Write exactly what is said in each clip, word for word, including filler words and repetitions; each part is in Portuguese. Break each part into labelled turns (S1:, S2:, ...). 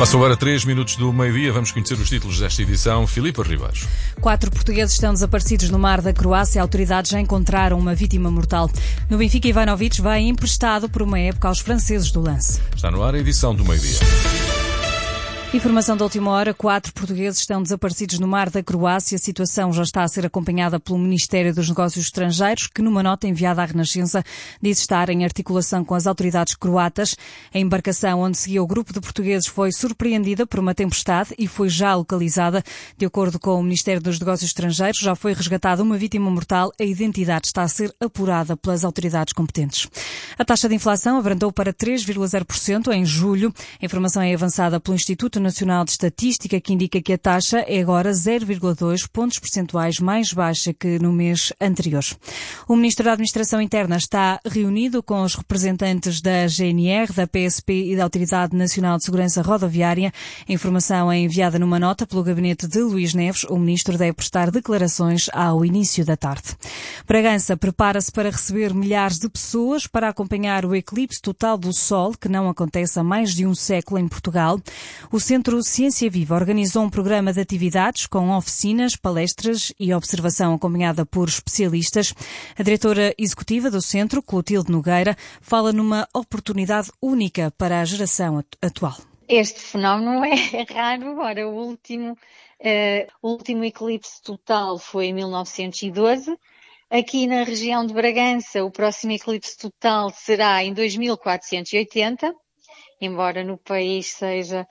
S1: Passam agora três minutos do meio-dia. Vamos conhecer os títulos desta edição. Filipe Ribeiro.
S2: Quatro portugueses estão desaparecidos no mar da Croácia. Autoridades já encontraram uma vítima mortal. No Benfica, Ivanovic vai emprestado por uma época aos franceses do Lens.
S1: Está no ar a edição do meio-dia.
S2: Informação da última hora, quatro portugueses estão desaparecidos no mar da Croácia. A situação já está a ser acompanhada pelo Ministério dos Negócios Estrangeiros, que numa nota enviada à Renascença diz estar em articulação com as autoridades croatas. A embarcação onde seguia o grupo de portugueses foi surpreendida por uma tempestade e foi já localizada. De acordo com o Ministério dos Negócios Estrangeiros, já foi resgatada uma vítima mortal. A identidade está a ser apurada pelas autoridades competentes. A taxa de inflação abrandou para três vírgula zero por cento em julho. A informação é avançada pelo Instituto Nacional de Estatística, que indica que a taxa é agora zero vírgula dois pontos percentuais mais baixa que no mês anterior. O Ministro da Administração Interna está reunido com os representantes da G N R, da P S P e da Autoridade Nacional de Segurança Rodoviária. A informação é enviada numa nota pelo gabinete de Luís Neves. O Ministro deve prestar declarações ao início da tarde. Bragança prepara-se para receber milhares de pessoas para acompanhar o eclipse total do Sol, que não acontece há mais de um século em Portugal. O Centro Ciência Viva organizou um programa de atividades com oficinas, palestras e observação acompanhada por especialistas. A diretora executiva do centro, Clotilde Nogueira, fala numa oportunidade única para a geração atual.
S3: Este fenómeno é raro. Ora, o último, uh, o último eclipse total foi em mil novecentos e doze. Aqui na região de Bragança, o próximo eclipse total será em dois mil quatrocentos e oitenta, embora no país seja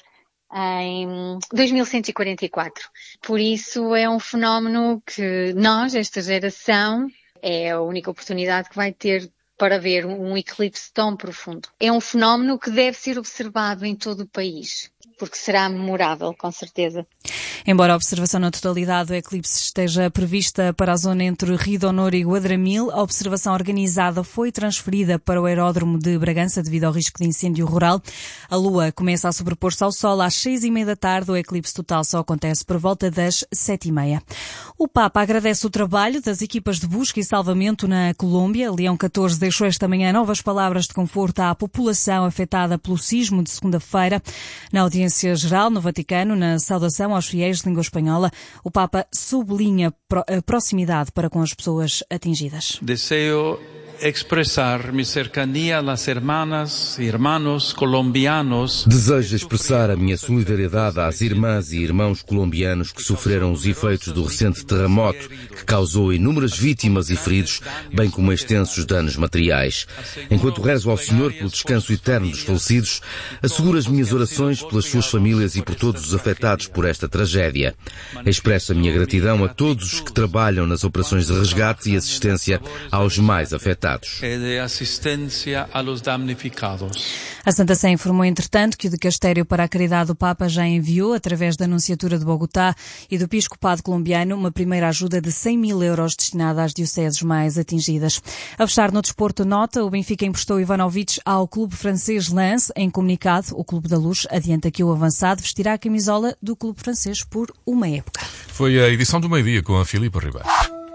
S3: em dois mil cento e quarenta e quatro. Por isso é um fenómeno que nós, esta geração, é a única oportunidade que vai ter para ver um eclipse tão profundo. É um fenómeno que deve ser observado em todo o país, porque será memorável, com certeza.
S2: Embora a observação na totalidade do eclipse esteja prevista para a zona entre Rio de Honor e Guadramil, a observação organizada foi transferida para o aeródromo de Bragança devido ao risco de incêndio rural. A Lua começa a sobrepor-se ao Sol às seis e meia da tarde. O eclipse total só acontece por volta das sete e meia. O Papa agradece o trabalho das equipas de busca e salvamento na Colômbia. Leão catorze deixou esta manhã novas palavras de conforto à população afetada pelo sismo de segunda-feira. Na audiência geral no Vaticano, na saudação aos fiéis de língua espanhola, o Papa sublinha a proximidade para com as pessoas atingidas.
S4: Desejo expressar mi cercanía a las hermanas y hermanos colombianos.
S5: Desejo expressar a minha solidariedade às irmãs e irmãos colombianos que sofreram os efeitos do recente terremoto, que causou inúmeras vítimas e feridos, bem como extensos danos materiais. Enquanto rezo ao Senhor pelo descanso eterno dos falecidos, asseguro as minhas orações pelas suas famílias e por todos os afetados por esta tragédia. Expresso a minha gratidão a todos os que trabalham nas operações de resgate e assistência aos mais afetados.
S4: De assistência aos damnificados.
S2: A Santa Sé informou, entretanto, que o Dicastério para a Caridade do Papa já enviou, através da Anunciatura de Bogotá e do Episcopado colombiano, uma primeira ajuda de cem mil euros destinada às dioceses mais atingidas. A fechar no desporto nota, o Benfica emprestou Ivanovic ao clube francês Lens. Em comunicado, o Clube da Luz adianta que o avançado vestirá a camisola do clube francês por uma época.
S1: Foi a edição do meio-dia com a Filipe Ribeiro.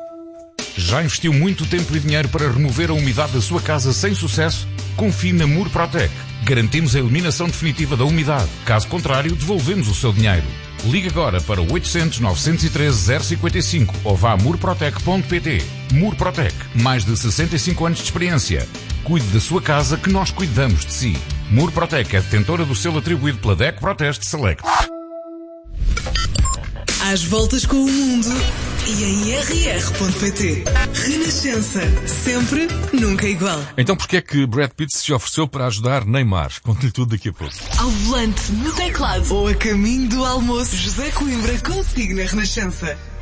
S1: Já investiu muito tempo e dinheiro para remover a umidade da sua casa sem sucesso? Confie na Murprotec. Garantimos a eliminação definitiva da umidade. Caso contrário, devolvemos o seu dinheiro. Ligue agora para oitocentos, novecentos e treze, zero cinquenta e cinco ou vá a murprotec ponto pt. Murprotec. Mais de sessenta e cinco anos de experiência. Cuide da sua casa que nós cuidamos de si. Murprotec é detentora do selo atribuído pela D E C Proteste Select.
S6: Às voltas com o mundo e em r r ponto p t. Renascença. Sempre, nunca igual.
S1: Então porquê é que Brad Pitt se ofereceu para ajudar Neymar? Conte-lhe tudo daqui a pouco.
S6: Ao volante, no teclado ou a caminho do almoço, José Coimbra consigo na Renascença.